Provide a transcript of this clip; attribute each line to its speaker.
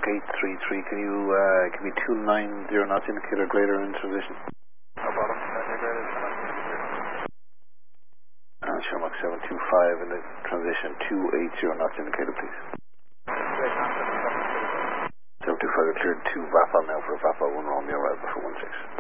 Speaker 1: Mach 833, can you give me 290 knots indicator greater in transition?
Speaker 2: No problem.
Speaker 1: Show Mach 725 in the transition, 280 knots indicator, please. 725 cleared to VAPA now for VAPA 1 Romeo Alpha for 16.